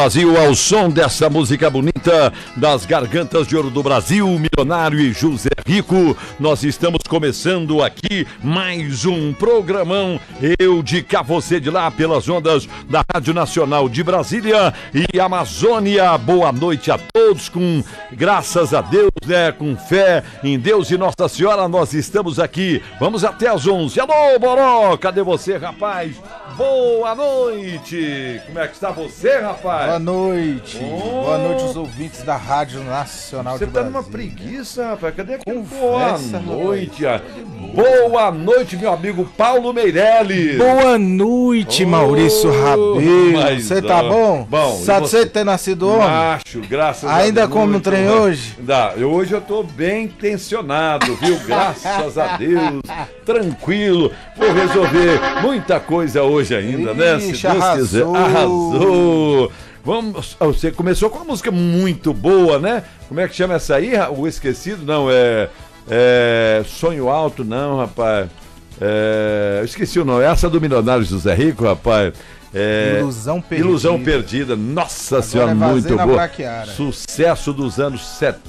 Brasil, ao som dessa música bonita das Gargantas de Ouro do Brasil, Milionário e José Rico. Nós estamos começando aqui mais um programão, eu de cá, você de lá, pelas ondas da Rádio Nacional de Brasília e Amazônia. Boa noite a todos, com graças a Deus, né, com fé em Deus e Nossa Senhora, nós estamos aqui. Vamos até às 11. Alô, Boró, cadê você, rapaz? Boa noite! Como é que está você, rapaz? Boa noite! Boa noite aos ouvintes da Rádio Nacional de Brasília. Você tá numa preguiça, rapaz? Cadê que boa noite? Boa noite, meu amigo Paulo Meirelles. Boa noite, Maurício Rabelo. Você tá bom? Bom. Satisfeito de ter nascido homem? Acho, graças a Deus. Ainda come um trem hoje? Hoje eu tô bem intencionado, viu? Graças a Deus. Tranquilo. Vou resolver muita coisa hoje ainda, né? Se Deus quiser. Arrasou. Vamos, você começou com uma música muito boa, né? Como é que chama essa aí? O Esquecido? Não, Sonho Alto, não, rapaz. Eu esqueci o nome. Essa do Milionário José Rico, rapaz. Ilusão Perdida. Ilusão Perdida. Nossa Senhora, muito boa. Sucesso dos anos 70.